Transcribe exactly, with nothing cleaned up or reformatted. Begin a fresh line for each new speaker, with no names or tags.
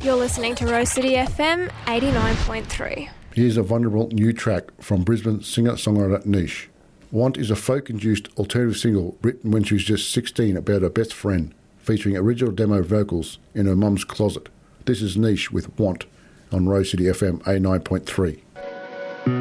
You're listening to Rose City F M eighty-nine point three.
Here's a vulnerable new track from Brisbane singer-songwriter Niche. Want is a folk-induced alternative single written when she was just sixteen about her best friend, featuring original demo vocals in her mum's closet. This is Niche with Want on Rose City F M eighty-nine point three.